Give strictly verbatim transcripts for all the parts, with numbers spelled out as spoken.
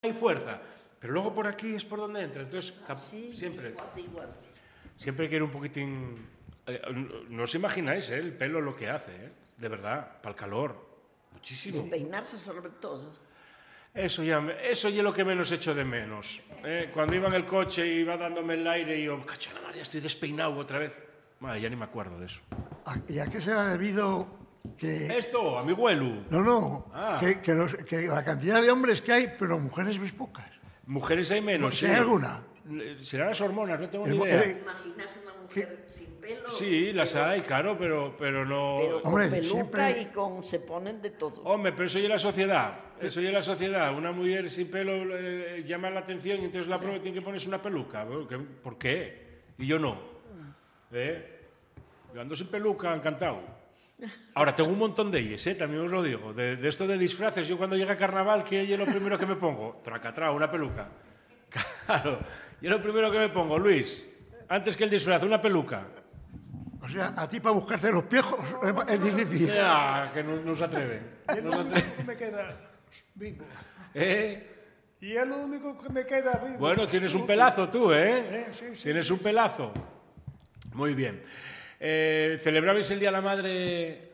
hay fuerza. Pero luego por aquí es por donde entra. Entonces, sí, siempre, igual, igual. Siempre quiero un poquitín... Eh, no os imagináis, ¿eh? El pelo lo que hace, ¿eh? De verdad, para el calor. Muchísimo. Sin peinarse sobre todo. Eso ya, eso ya es lo que menos echo de menos. ¿eh? Cuando iba en el coche y iba dándome el aire y yo, cacho la María, estoy despeinado otra vez. Madre, ya ni me acuerdo de eso. ¿Y a qué será debido que... Esto, a mi huelu? No, no, ah. que, que, los, que la cantidad de hombres que hay, pero mujeres ves pocas. Mujeres hay menos, sí. ¿Hay alguna? Serán las hormonas, no tengo el, ni idea. ¿Te imaginas una mujer ¿Qué? sin pelo? Sí, las pero, hay, claro, pero, pero no... Pero con Hombre, peluca siempre... y con... se ponen de todo. Hombre, pero eso ya es la sociedad. Eso ya es la sociedad. Una mujer sin pelo eh, llama la atención y entonces la prueba tiene que ponerse una peluca. ¿Por qué? Y yo no. ¿Eh? Yo ando sin peluca, encantado. Ahora, tengo un montón de ellas, ¿eh? También os lo digo. De, de esto de disfraces, yo cuando llega carnaval, ¿qué es lo primero que me pongo? Tracatrá, una peluca. Claro. Y es lo primero que me pongo, Luis. Antes que el disfraz, una peluca. O sea, a ti para buscarte los piejos es difícil. Ya, que no, no se atreven. No se atreven. Que me queda vivo. ¿Eh? Y es lo único que me queda vivo. Bueno, tienes un pelazo tú, ¿eh? eh sí, sí, tienes sí, un pelazo. Muy bien. Eh, ¿Celebrabais el Día de la Madre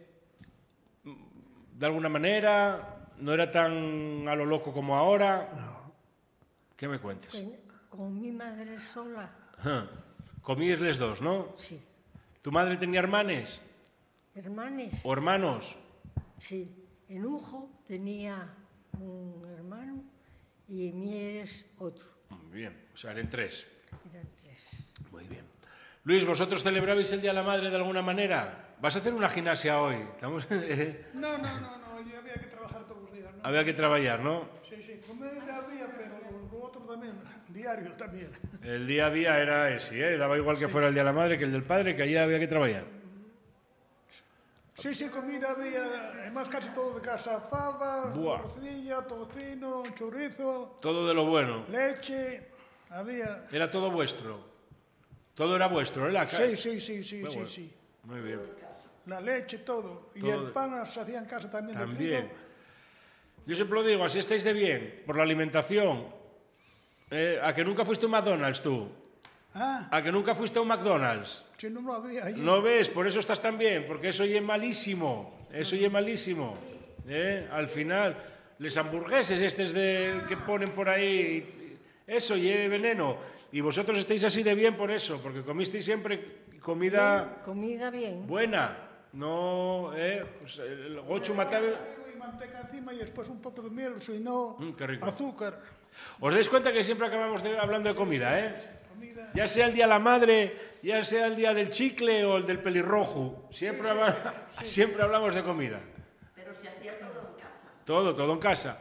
de alguna manera? ¿No era tan a lo loco como ahora? No. ¿Qué me cuentas? Con, con mi madre sola. Comíais les dos, ¿no? Sí. ¿Tu madre tenía hermanes? ¿Hermanes? ¿O hermanos? Sí. En Ujo tenía un hermano y en Mieres otro. Muy bien. O sea, eran tres. Eran tres. Muy bien. Luis, ¿vosotros celebrabais el Día de la Madre de alguna manera? ¿Vas a hacer una gimnasia hoy? ¿Estamos? No, no, no, no, yo había que trabajar todos los días, ¿no? Había que trabajar, ¿no? Sí, sí, comedia había, pero lo otro también, diario también. El día a día era ese, ¿eh? Daba igual que sí. fuera el Día de la Madre que el del Padre, que allí había que trabajar. Sí, sí, comida había, además casi todo de casa, fava, morcilla, tocino, chorizo... Todo de lo bueno. Leche, había... Era todo vuestro. Todo era vuestro, ¿verdad? Sí, sí, sí, sí, sí, bueno. sí. Muy bien. La leche, todo. todo. Y el pan se hacía en casa también, también. de trigo. Yo siempre lo digo, así estáis de bien, por la alimentación. Eh, ¿A que nunca fuiste a un McDonald's tú? ¿Ah? ¿A que nunca fuiste a un McDonald's? Si no lo había allí. ¿No ves? Por eso estás tan bien, porque eso ya es malísimo. Eso ya es malísimo. ¿Eh? Al final, les hamburgueses estos de, que ponen por ahí, eso ya es veneno. Y vosotros estáis así de bien por eso, porque comisteis siempre comida... Bien, comida bien. Buena. No, eh, pues el gochu mataba... Y manteca encima y después un poco de miel, si no, mm, qué rico. azúcar. ¿Os dais cuenta que siempre acabamos de, hablando de comida, sí, sí, eh? sí, sí, comida. Ya sea el día de la madre, ya sea el día del chicle o el del pelirrojo. Siempre, sí, sí, habla, sí, sí. siempre hablamos de comida. Pero se hacía todo en casa. Todo, todo en casa.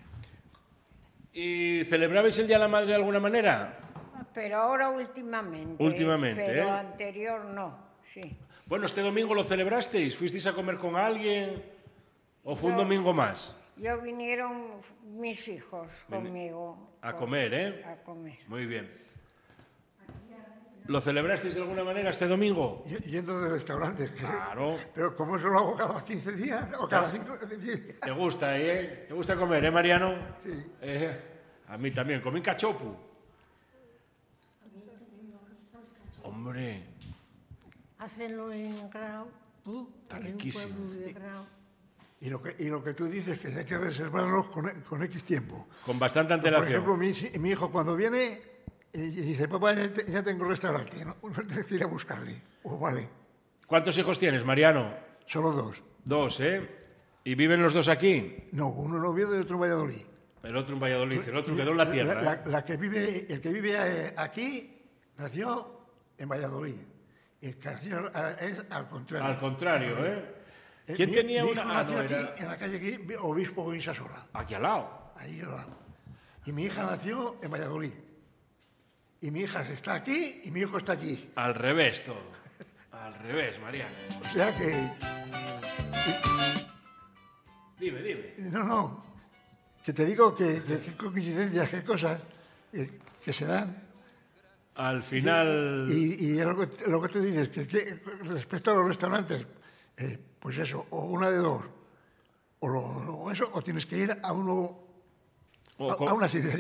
¿Y celebrabais el día de la madre de alguna manera? Pero ahora últimamente. Últimamente, Pero ¿eh? anterior no, sí. Bueno, ¿este domingo lo celebrasteis? ¿Fuisteis a comer con alguien? ¿O fue un Yo- domingo más? Yo vinieron mis hijos conmigo. A con- comer, ¿eh? A comer. Muy bien. ¿Lo celebrasteis de alguna manera este domingo? Y- Yendo de restaurantes. que- Claro. Pero como eso lo hago cada quince días o cada cinco días. ¿Te gusta, eh? ¿Te gusta comer, eh, Mariano? Sí. Eh, a mí también. Comí cachopu. Hombre, Hacenlo en Grau. Uh, Está en un riquísimo. pueblo de Grau. Y lo que, y lo que tú dices que hay que reservarlos con, con X tiempo. con bastante Por antelación. ejemplo, mi, mi hijo cuando viene y dice, papá, ya, te- ya tengo restaurante, no, no tienes que ir a buscarle. Pues vale, ¿Cuántos hijos tienes, Mariano? solo dos. Dos, ¿eh? ¿Y viven los dos aquí? No, uno en Oviedo y otro en Valladolid. El otro en Valladolid, el otro quedó en la tierra. La, ¿eh? la- la que vive, el que vive eh, aquí nació en Valladolid. Y el que nació eh, es al contrario. Al contrario, ¿eh? Eh, ¿Quién mi- tenía mi una? hijo Ah, nació no, aquí, era- en la calle aquí, Obispo Insasola, Aquí al lado. ahí al lado. Y mi hija nació en Valladolid. Y mi hija está aquí y mi hijo está allí. Al revés todo. Al revés, Mariano. O sea que, Dime, dime. no, no, que te digo que, que, que coincidencias, qué cosas que, que se dan. Al final... Y, y, y lo, que, lo que tú dices, que, que respecto a los restaurantes, eh, pues eso, o una de dos, o, lo, o eso, o tienes que ir a uno O a, co- a una sidrería.